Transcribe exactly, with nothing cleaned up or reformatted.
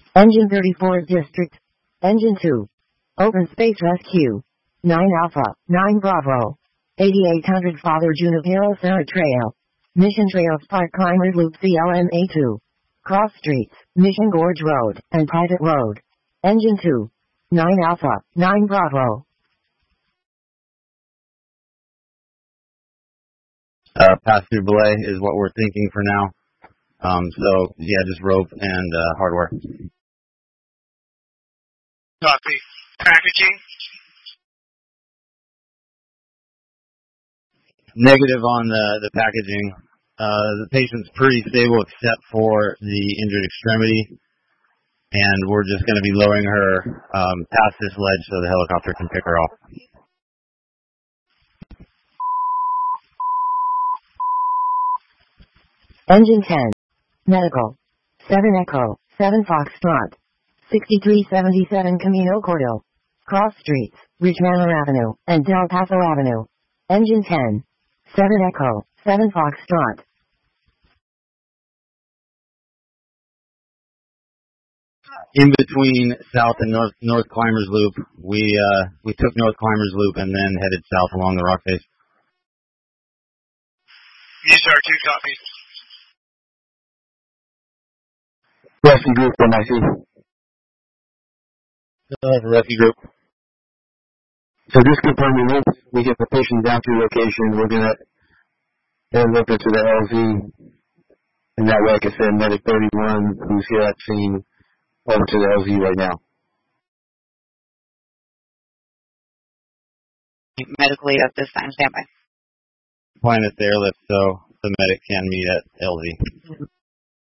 Engine thirty-four District. Engine two. Open Space Rescue. nine Alpha, nine Bravo. eighty-eight hundred Father Junipero Senate Trail. Mission Trails Park Climbers Loop C L M A two. Cross Streets, Mission Gorge Road, and Private Road. Engine two. nine Alpha, nine Bravo. Uh, pass through belay is what we're thinking for now. Um, so, yeah, just rope and uh, hardware. Copy. Packaging? Negative on the, the packaging. Uh, the patient's pretty stable except for the injured extremity. And we're just going to be lowering her um, past this ledge so the helicopter can pick her off. Engine ten. Medical. seven Echo, seven Foxtrot. sixty-three seventy-seven Camino Cordo. Cross Streets, Richmond Avenue, and Del Paso Avenue. Engine ten. seven Echo, seven Foxtrot. In between South and North North Climbers Loop, we uh, we took North Climbers Loop and then headed south along the rock face. U S R two copy. Rescue group, M I C. Uh, rescue group. So just confirming, once we get the patient down to location, we're going to then look into the L Z. And that way, like I said, Medic thirty-one, who's here at scene, over to the L Z right now. Medically at this time, standby. Plan is airlift, so the medic can meet at L Z.